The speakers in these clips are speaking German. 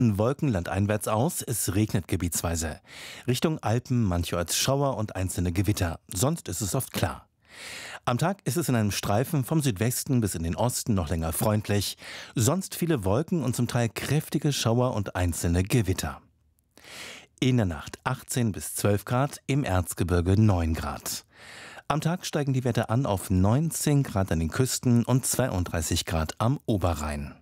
Wolken landeinwärts aus, es regnet gebietsweise. Richtung Alpen mancherorts Schauer und einzelne Gewitter, sonst ist es oft klar. Am Tag ist es in einem Streifen vom Südwesten bis in den Osten noch länger freundlich, sonst viele Wolken und zum Teil kräftige Schauer und einzelne Gewitter. In der Nacht 18 bis 12 Grad, im Erzgebirge 9 Grad. Am Tag steigen die Werte an auf 19 Grad an den Küsten und 32 Grad am Oberrhein.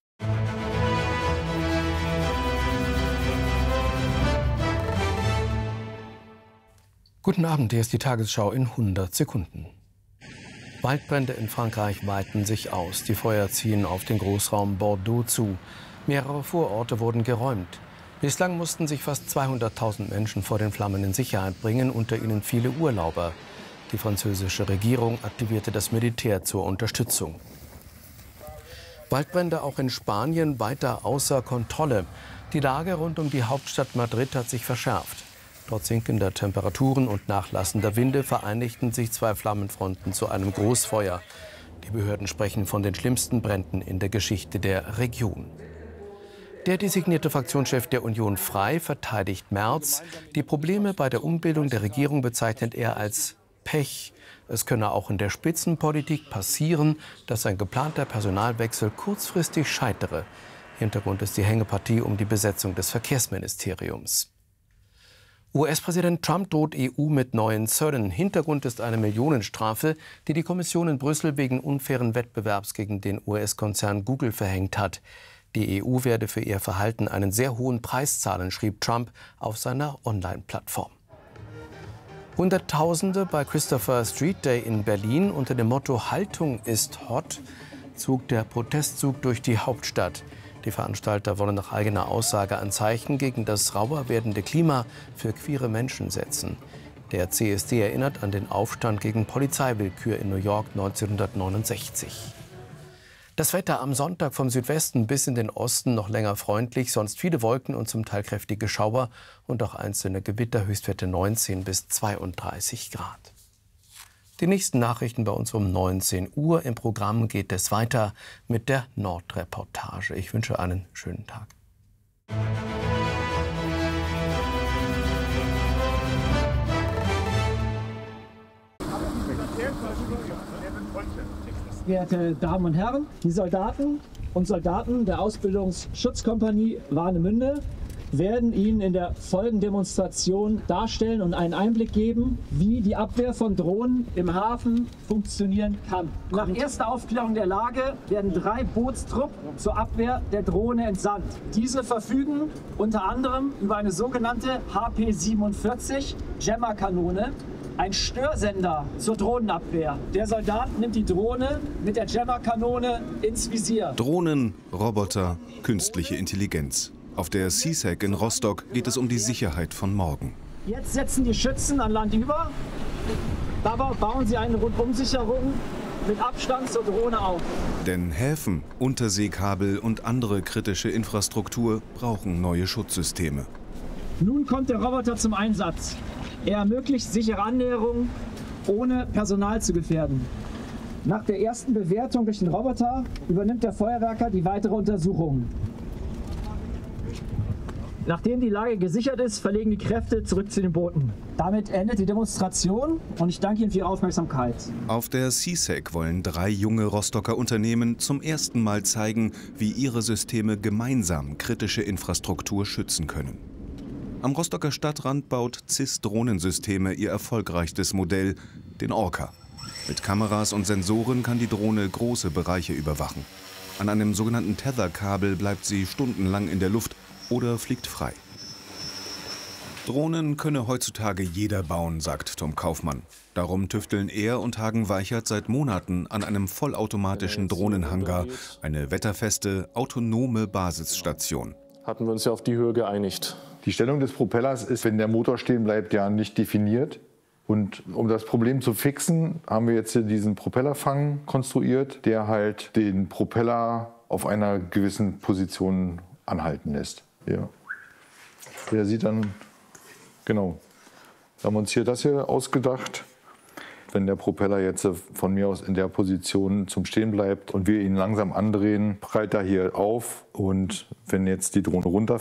Guten Abend, hier ist die Tagesschau in 100 Sekunden. Waldbrände in Frankreich weiten sich aus. Die Feuer ziehen auf den Großraum Bordeaux zu. Mehrere Vororte wurden geräumt. Bislang mussten sich fast 200.000 Menschen vor den Flammen in Sicherheit bringen, unter ihnen viele Urlauber. Die französische Regierung aktivierte das Militär zur Unterstützung. Waldbrände auch in Spanien weiter außer Kontrolle. Die Lage rund um die Hauptstadt Madrid hat sich verschärft. Trotz sinkender Temperaturen und nachlassender Winde vereinigten sich zwei Flammenfronten zu einem Großfeuer. Die Behörden sprechen von den schlimmsten Bränden in der Geschichte der Region. Der designierte Fraktionschef der Union Frei verteidigt Merz. Die Probleme bei der Umbildung der Regierung bezeichnet er als Pech. Es könne auch in der Spitzenpolitik passieren, dass ein geplanter Personalwechsel kurzfristig scheitere. Hintergrund ist die Hängepartie um die Besetzung des Verkehrsministeriums. US-Präsident Trump droht EU mit neuen Zöllen. Hintergrund ist eine Millionenstrafe, die die Kommission in Brüssel wegen unfairen Wettbewerbs gegen den US-Konzern Google verhängt hat. Die EU werde für ihr Verhalten einen sehr hohen Preis zahlen, schrieb Trump auf seiner Online-Plattform. Hunderttausende bei Christopher Street Day in Berlin unter dem Motto „Haltung ist hot" zog der Protestzug durch die Hauptstadt. Die Veranstalter wollen nach eigener Aussage ein Zeichen gegen das rauer werdende Klima für queere Menschen setzen. Der CSD erinnert an den Aufstand gegen Polizeiwillkür in New York 1969. Das Wetter am Sonntag vom Südwesten bis in den Osten noch länger freundlich, sonst viele Wolken und zum Teil kräftige Schauer und auch einzelne Gewitter, Höchstwerte 19 bis 32 Grad. Die nächsten Nachrichten bei uns um 19 Uhr. Im Programm geht es weiter mit der Nordreportage. Ich wünsche einen schönen Tag. Verehrte Damen und Herren, die Soldaten und Soldaten der Ausbildungsschutzkompanie Warnemünde werden Ihnen in der folgenden Demonstration darstellen und einen Einblick geben, wie die Abwehr von Drohnen im Hafen funktionieren kann. Nach erster Aufklärung der Lage werden 3 Bootstrupp zur Abwehr der Drohne entsandt. Diese verfügen unter anderem über eine sogenannte HP-47 Jammer-Kanone, ein Störsender zur Drohnenabwehr. Der Soldat nimmt die Drohne mit der Jammer-Kanone ins Visier. Drohnen, Roboter, künstliche Intelligenz. Auf der CSEC in Rostock geht es um die Sicherheit von morgen. Jetzt setzen die Schützen an Land über. Dabei bauen sie eine Rundumsicherung mit Abstand zur Drohne auf. Denn Häfen, Unterseekabel und andere kritische Infrastruktur brauchen neue Schutzsysteme. Nun kommt der Roboter zum Einsatz. Er ermöglicht sichere Annäherung, ohne Personal zu gefährden. Nach der ersten Bewertung durch den Roboter übernimmt der Feuerwerker die weitere Untersuchung. Nachdem die Lage gesichert ist, verlegen die Kräfte zurück zu den Booten. Damit endet die Demonstration und ich danke Ihnen für Ihre Aufmerksamkeit. Auf der CSEC wollen 3 junge Rostocker Unternehmen zum ersten Mal zeigen, wie ihre Systeme gemeinsam kritische Infrastruktur schützen können. Am Rostocker Stadtrand baut CIS Drohnensysteme ihr erfolgreichstes Modell, den Orca. Mit Kameras und Sensoren kann die Drohne große Bereiche überwachen. An einem sogenannten Tetherkabel bleibt sie stundenlang in der Luft oder fliegt frei. Drohnen könne heutzutage jeder bauen, sagt Tom Kaufmann. Darum tüfteln er und Hagen Weichert seit Monaten an einem vollautomatischen Drohnenhangar, eine wetterfeste, autonome Basisstation. Hatten wir uns ja auf die Höhe geeinigt. Die Stellung des Propellers ist, wenn der Motor stehen bleibt, ja nicht definiert. Und um das Problem zu fixen, haben wir jetzt hier diesen Propellerfang konstruiert, der halt den Propeller auf einer gewissen Position anhalten lässt. Ja. Der sieht dann, genau, wir haben uns hier das hier ausgedacht. Wenn der Propeller jetzt von mir aus in der Position zum Stehen bleibt und wir ihn langsam andrehen, prallt er hier auf. Und wenn jetzt die Drohne runterfällt,